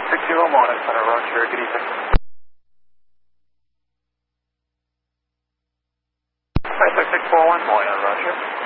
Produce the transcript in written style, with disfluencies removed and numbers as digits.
60 Moynihan Center, Roger, good evening. 96641 Moynihan, Roger.